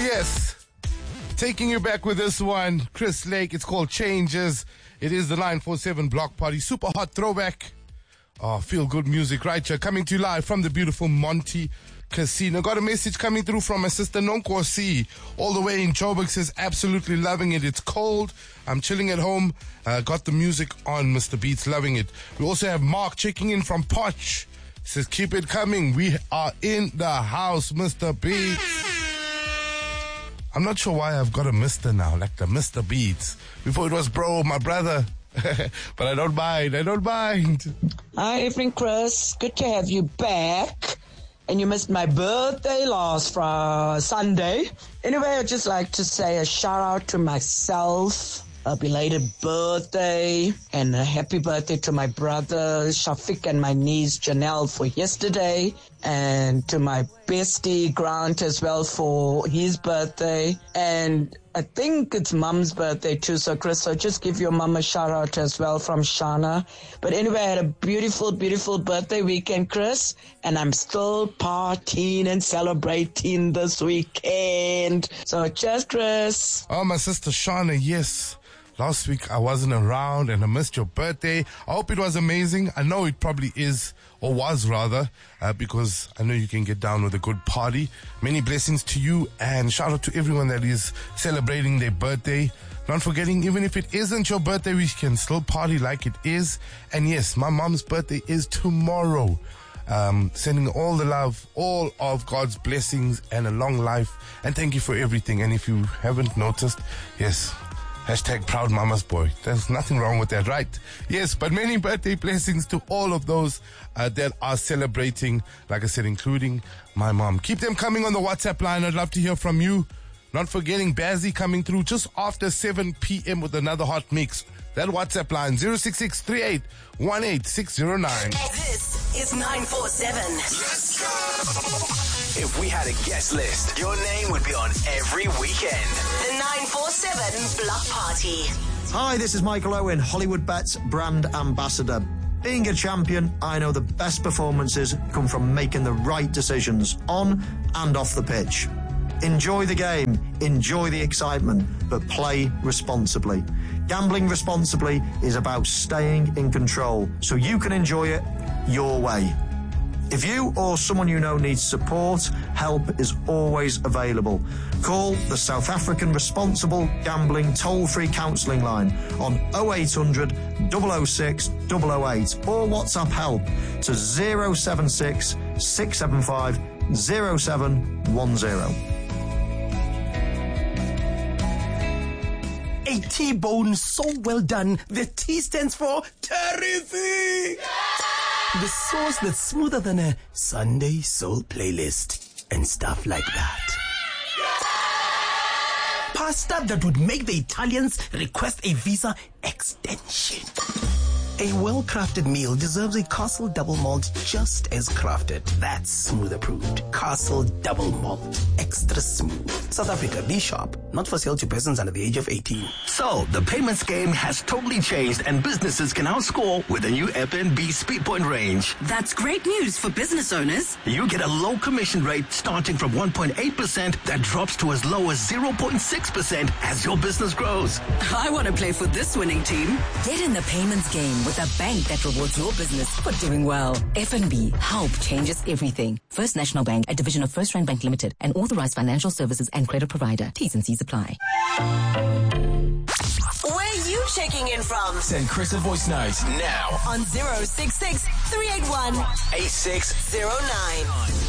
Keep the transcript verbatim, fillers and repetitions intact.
yes. Taking you back with this one, Chris Lake. It's called Changes. It is the nine four seven Block Party. Super hot throwback. Oh, feel good music right here. Coming to you live from the beautiful Monty Casino. Got a message coming through from my sister Nonkosi, all the way in Joburg. Says absolutely loving it. It's cold. I'm chilling at home. Uh, got the music on. Mister Beats loving it. We also have Mark checking in from Poch. Says keep it coming. We are in the house, Mister Beats. I'm not sure why I've got a Mister now, like the Mister Beats. Before it was bro, my brother. But I don't mind. I don't mind. Hi, evening, Chris. Good to have you back. And you missed my birthday last Friday, Sunday. Anyway, I'd just like to say a shout out to myself. A belated birthday and a happy birthday to my brother Shafiq and my niece Janelle for yesterday, and to my bestie Grant as well for his birthday, and I think it's Mum's birthday too. So Chris, so just give your mum a shout out as well from Shana. But anyway, I had a beautiful, beautiful birthday weekend, Chris, and I'm still partying and celebrating this weekend. So cheers, Chris. Oh, my sister Shana, yes. Last week I wasn't around and I missed your birthday. I hope it was amazing. I know it probably is, or was rather, uh, because I know you can get down with a good party. Many blessings to you, and shout out to everyone that is celebrating their birthday. Not forgetting, even if it isn't your birthday, we can still party like it is. And yes, my mom's birthday is tomorrow. Um, sending all the love, all of God's blessings and a long life. And thank you for everything. And if you haven't noticed, yes, hashtag proud mama's boy. There's nothing wrong with that, right? Yes, but many birthday blessings to all of those uh, that are celebrating, like I said, including my mom. Keep them coming on the WhatsApp line. I'd love to hear from you. Not forgetting Bazzy coming through just after seven p.m. with another hot mix. That WhatsApp line, zero six six three eight one eight six zero nine. This is nine four seven. Let's go! If we had a guest list, your name would be on every weekend. The nine four seven Block Party. Hi, this is Michael Owen, Hollywood Bets brand ambassador. Being a champion, I know the best performances come from making the right decisions on and off the pitch. Enjoy the game, enjoy the excitement, but play responsibly. Gambling responsibly is about staying in control so you can enjoy it your way. If you or someone you know needs support, help is always available. Call the South African Responsible Gambling Toll-Free Counselling Line on oh eight hundred, double oh six, double oh eight or WhatsApp help to zero seven six, six seven five, zero seven one zero. A T-bone so well done, the T stands for terrific! Yeah! The sauce that's smoother than a Sunday soul playlist and stuff like that. Yeah! Pasta that would make the Italians request a visa extension. A well-crafted meal deserves a Castle Double Malt just as crafted. That's smooth approved. Castle Double Malt. Extra smooth. South Africa, be sharp. Not for sale to persons under the age of eighteen. So, the payments game has totally changed and businesses can now score with the new F N B Speedpoint range. That's great news for business owners. You get a low commission rate starting from one point eight percent that drops to as low as zero point six percent as your business grows. I want to play for this winning team. Get in the payments game with a bank that rewards your business for doing well. F N B, help changes everything. First National Bank, a division of First Rand Bank Limited, an authorized financial services and credit provider. T's and C's apply. Where you checking in from? Send Chris a voice note now on zero six six three eight one eight six zero nine.